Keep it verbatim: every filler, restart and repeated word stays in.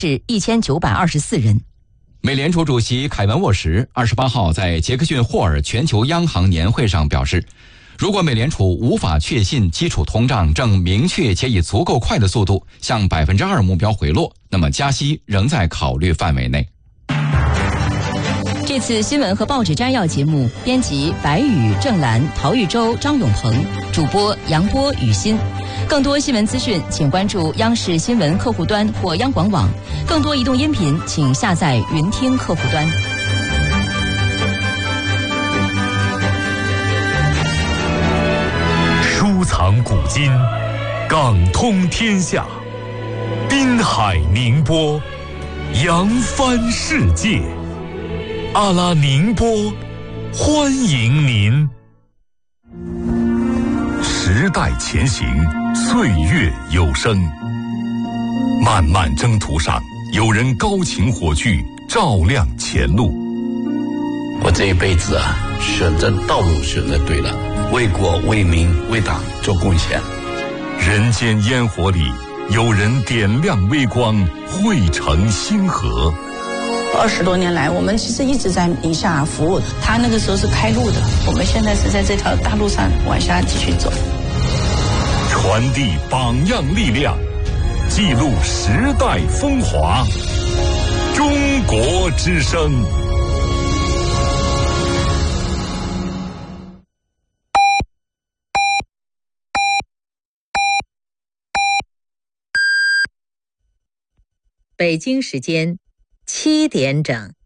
是一千九百二十四人。 美联储主席凯文沃什二十八号在杰克逊霍尔全球央行年会上表示，如果美联储无法确信基础通胀正明确且以足够快的速度向百分之二目标回落，那么加息仍在考虑范围内。 这次新闻和报纸摘要节目，编辑白宇、郑兰、陶玉洲、张永鹏，主播杨波、雨欣。更多新闻资讯，请关注央视新闻客户端或央广网。更多移动音频，请下载云听客户端。 收藏古今，港通天下，滨海宁波，扬帆世界。阿拉宁波，欢迎您。时代前行，岁月有声。漫漫征途上，有人高擎火炬，照亮前路。 我这一辈子啊，选择道路选择对了，为国为民为党做贡献。 人间烟火里，有人点亮微光，汇成星河。 二十多年来，我们其实一直在宁夏服务。他那个时候是开路的，我们现在是在这条大路上往下继续走。 传递榜样力量，记录时代风华。中国之声。 北京时间七点整。